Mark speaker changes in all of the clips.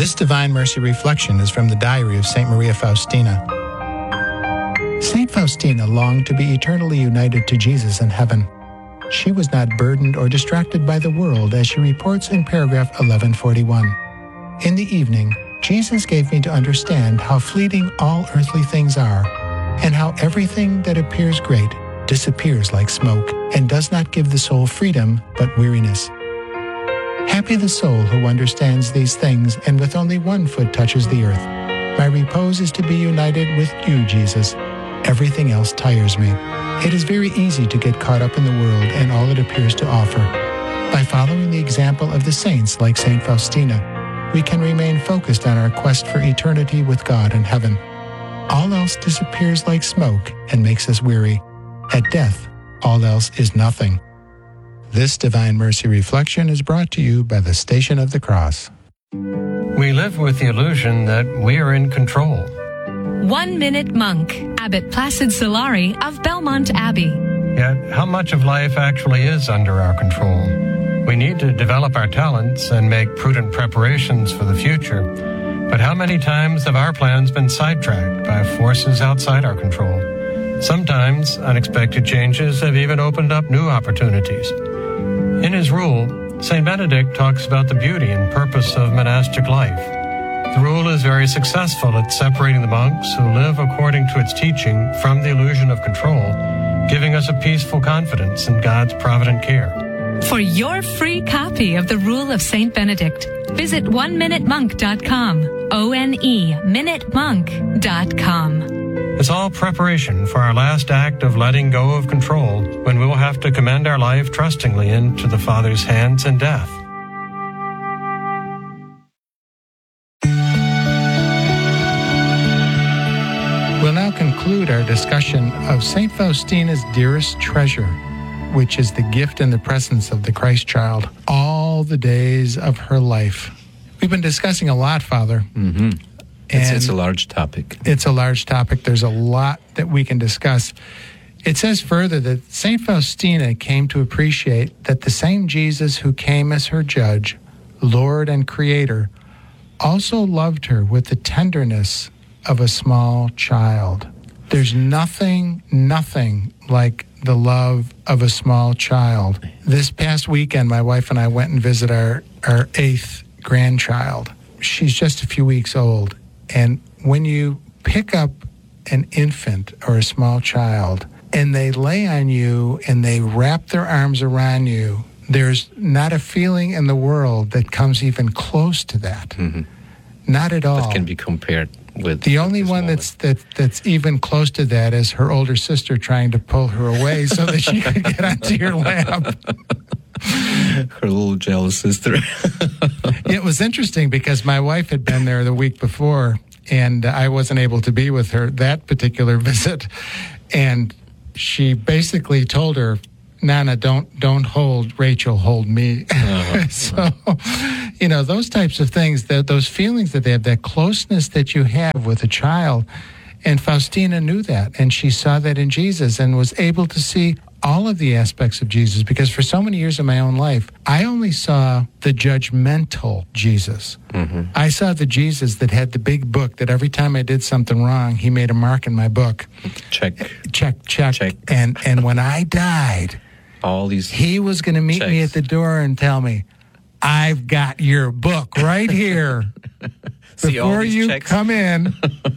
Speaker 1: This Divine Mercy reflection is from the diary of St. Maria Faustina. St. Faustina longed to be eternally united to Jesus in heaven. She was not burdened or distracted by the world, as she reports in paragraph 1141. In the evening, Jesus gave me to understand how fleeting all earthly things are, and how everything that appears great disappears like smoke, and does not give the soul freedom, but weariness. Happy the soul who understands these things, and with only one foot touches the earth. My repose is to be united with you, Jesus. Everything else tires me. It is very easy to get caught up in the world and all it appears to offer. By following the example of the saints like St. Faustina, we can remain focused on our quest for eternity with God in heaven. All else disappears like smoke and makes us weary. At death, all else is nothing. This Divine Mercy reflection is brought to you by the Station of the Cross.
Speaker 2: We live with the illusion that we are in control.
Speaker 3: 1 Minute Monk, Abbot Placid Solari of Belmont Abbey.
Speaker 2: Yet, how much of life actually is under our control? We need to develop our talents and make prudent preparations for the future. But how many times have our plans been sidetracked by forces outside our control? Sometimes unexpected changes have even opened up new opportunities. In his rule, St. Benedict talks about the beauty and purpose of monastic life. The rule is very successful at separating the monks who live according to its teaching from the illusion of control, giving us a peaceful confidence in God's provident care.
Speaker 3: For your free copy of the Rule of St. Benedict, visit oneminutemonk.com, oneminutemonk.com.
Speaker 2: It's all preparation for our last act of letting go of control, when we will have to commend our life trustingly into the Father's hands in death.
Speaker 1: We'll now conclude our discussion of St. Faustina's dearest treasure, which is the gift and the presence of the Christ child, all the days of her life. We've been discussing a lot, Father.
Speaker 4: Mm-hmm. It's a large topic.
Speaker 1: It's a large topic. There's a lot that we can discuss. It says further that St. Faustina came to appreciate that the same Jesus who came as her judge, Lord and Creator, also loved her with the tenderness of a small child. There's nothing like the love of a small child. This past weekend, my wife and I went and visited our 8th grandchild. She's just a few weeks old. And when you pick up an infant or a small child and they lay on you and they wrap their arms around you, there's not a feeling in the world that comes even close to that. Mm-hmm. Not at all.
Speaker 4: That can be compared with
Speaker 1: the only one that's even close to that is her older sister trying to pull her away so that she could get onto your lap.
Speaker 4: Her little jealous sister.
Speaker 1: It was interesting because my wife had been there the week before, and I wasn't able to be with her that particular visit. And she basically told her, Nana, don't hold Rachel, hold me. So, those types of things, those feelings that they have, that closeness that you have with a child. And Faustina knew that, and she saw that in Jesus and was able to see all of the aspects of Jesus, because for so many years in my own life, I only saw the judgmental Jesus. Mm-hmm. I saw the Jesus that had the big book that every time I did something wrong, he made a mark in my book.
Speaker 4: Check.
Speaker 1: And when I died, he was going to meet me at the door and tell me, I've got your book right here before you checks? Come in.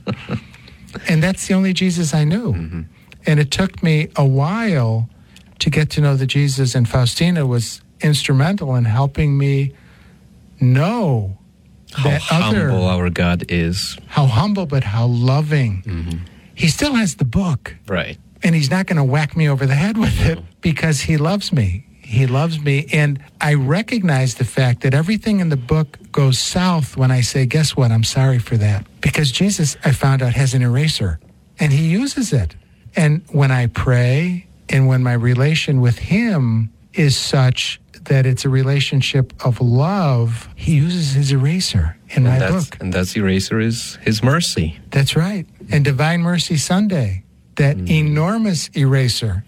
Speaker 1: And that's the only Jesus I knew. Mm-hmm. And it took me a while to get to know the Jesus, and Faustina was instrumental in helping me know
Speaker 4: how humble our God is.
Speaker 1: How humble, but how loving. Mm-hmm. He still has the book.
Speaker 4: Right.
Speaker 1: And he's not going to whack me over the head with it because he loves me. He loves me. And I recognize the fact that everything in the book goes south when I say, guess what? I'm sorry for that. Because Jesus, I found out, has an eraser. And he uses it. And when I pray and when my relation with him is such that it's a relationship of love, he uses his eraser in my book.
Speaker 4: And that eraser is his mercy.
Speaker 1: That's right. And Divine Mercy Sunday, that enormous eraser.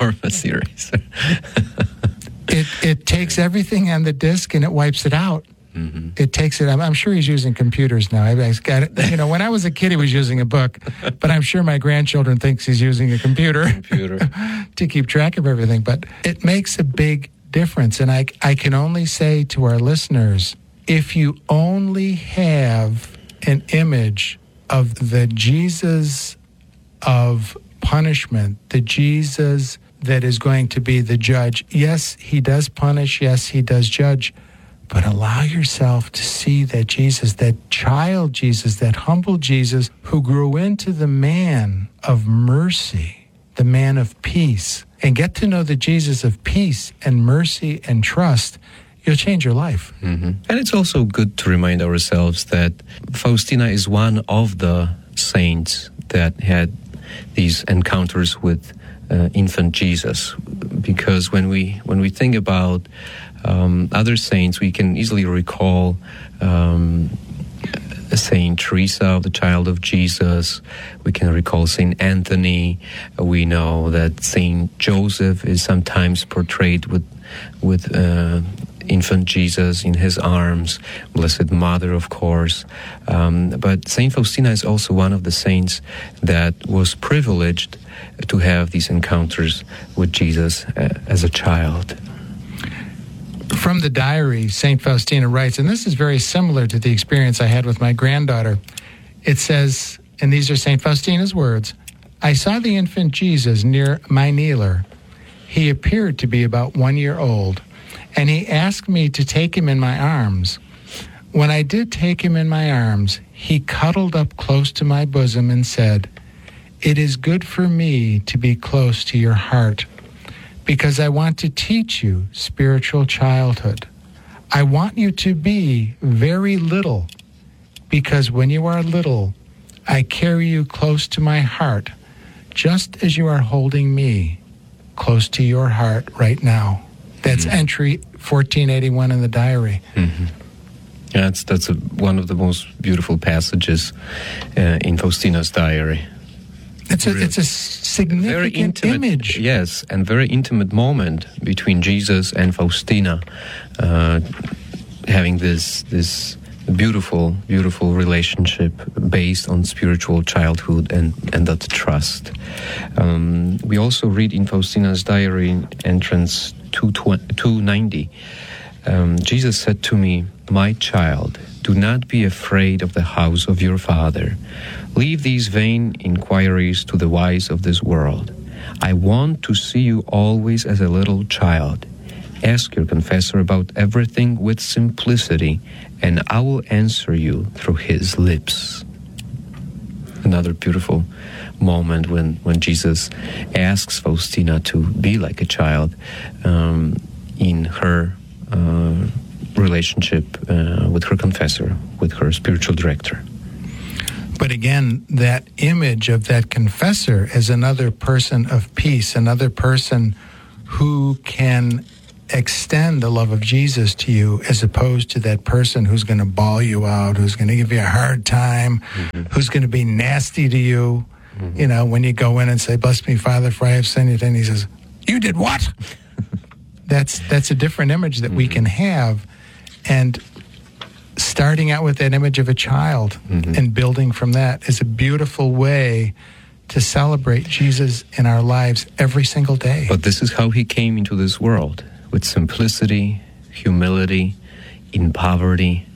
Speaker 4: Enormous eraser.
Speaker 1: It takes everything on the disc and it wipes it out. It takes it. I'm sure he's using computers now. I've got it. When I was a kid, he was using a book, but I'm sure my grandchildren thinks he's using a computer to keep track of everything. But it makes a big difference. And I can only say to our listeners, if you only have an image of the Jesus of punishment, the Jesus that is going to be the judge. Yes, he does punish. Yes, he does judge. But allow yourself to see that Jesus, that child Jesus, that humble Jesus who grew into the man of mercy, the man of peace, and get to know the Jesus of peace and mercy and trust. You'll change your life.
Speaker 4: And it's also good to remind ourselves that Faustina is one of the saints that had these encounters with infant Jesus, because when we think about other saints, we can easily recall Saint Teresa, the child of Jesus. We can recall Saint Anthony. We know that Saint Joseph is sometimes portrayed with infant Jesus in his arms, Blessed Mother, of course. But Saint Faustina is also one of the saints that was privileged to have these encounters with Jesus as a child.
Speaker 1: From the diary, St. Faustina writes, and this is very similar to the experience I had with my granddaughter. It says, and these are St. Faustina's words, "I saw the infant Jesus near my kneeler. He appeared to be about 1 year old, and he asked me to take him in my arms. When I did take him in my arms, he cuddled up close to my bosom and said, 'It is good for me to be close to your heart, because I want to teach you spiritual childhood. I want you to be very little, because when you are little, I carry you close to my heart, just as you are holding me close to your heart right now.'" That's entry 1481 in the diary.
Speaker 4: Yeah, that's one of the most beautiful passages in Faustina's diary.
Speaker 1: It's a significant
Speaker 4: very intimate
Speaker 1: image.
Speaker 4: Yes, and very intimate moment between Jesus and Faustina, having this beautiful relationship based on spiritual childhood and that trust. We also read in Faustina's diary, in entrance 290, Jesus said to me, "My child, do not be afraid of the house of your father. Leave these vain inquiries to the wise of this world. I want to see you always as a little child. Ask your confessor about everything with simplicity, and I will answer you through his lips." Another beautiful moment when Jesus asks Faustina to be like a child in her relationship with her confessor, with her spiritual director.
Speaker 1: But again, that image of that confessor as another person of peace, another person who can extend the love of Jesus to you, as opposed to that person who's going to bawl you out, who's going to give you a hard time, who's going to be nasty to you. You know, when you go in and say, "Bless me, Father, for I have sinned," and he says, "You did what?" That's a different image that we can have. And starting out with that image of a child and building from that is a beautiful way to celebrate Jesus in our lives every single day.
Speaker 4: But this is how he came into this world, with simplicity, humility, in poverty,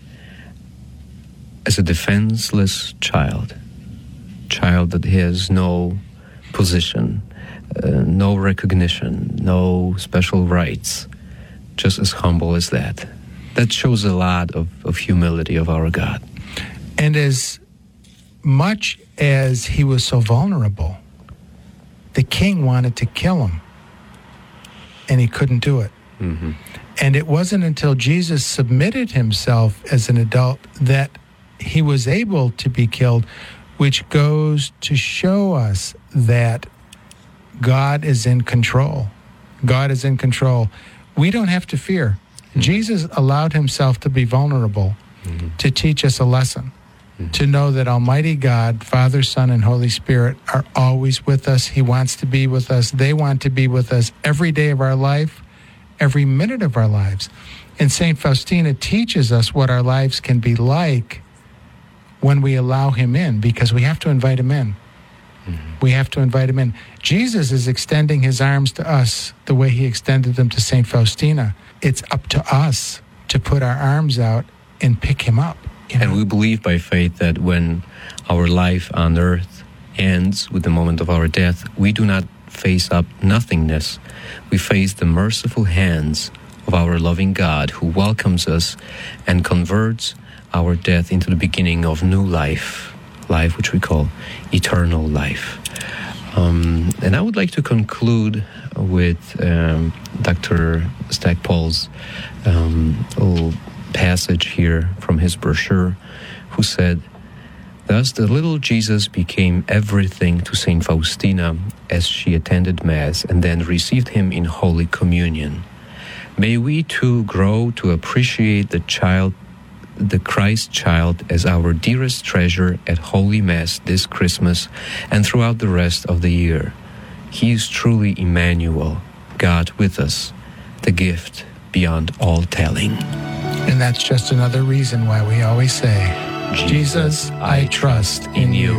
Speaker 4: as a defenseless child that has no position, no recognition, no special rights, just as humble as that. That shows a lot of humility of our God.
Speaker 1: And as much as he was so vulnerable, the king wanted to kill him, and he couldn't do it. And it wasn't until Jesus submitted himself as an adult that he was able to be killed, which goes to show us that God is in control. God is in control. We don't have to fear. Jesus allowed himself to be vulnerable to teach us a lesson, to know that Almighty God, Father, Son, and Holy Spirit are always with us. He wants to be with us. They want to be with us every day of our life, every minute of our lives. And St. Faustina teaches us what our lives can be like when we allow him in, because we have to invite him in. We have to invite him in. Jesus is extending his arms to us the way he extended them to St. Faustina. It's up to us to put our arms out and pick him up.
Speaker 4: And we believe by faith that when our life on earth ends with the moment of our death, we do not face up nothingness. We face the merciful hands of our loving God, who welcomes us and converts our death into the beginning of new life which we call eternal life. And I would like to conclude with Dr. Stackpole's little passage here from his brochure, who said, "Thus the little Jesus became everything to St. Faustina as she attended Mass and then received him in Holy Communion. May we too grow to appreciate the Christ child as our dearest treasure at Holy Mass this Christmas and throughout the rest of the year. He is truly Emmanuel, God with us, the gift beyond all telling."
Speaker 1: And that's just another reason why we always say, Jesus, I trust in you.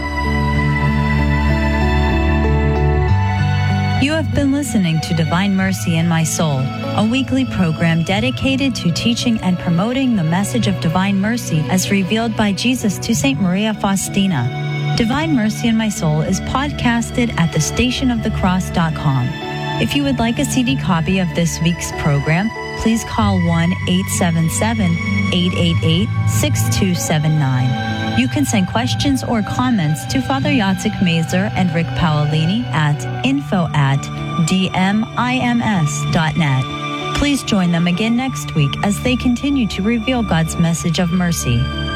Speaker 5: You have been listening to Divine Mercy in My Soul, a weekly program dedicated to teaching and promoting the message of divine mercy as revealed by Jesus to St. Maria Faustina. Divine Mercy in My Soul is podcasted at thestationofthecross.com. If you would like a CD copy of this week's program, please call 1-877-888-6279. You can send questions or comments to Father Jacek Mazer and Rick Paolini at info@dmims.net. Please join them again next week as they continue to reveal God's message of mercy.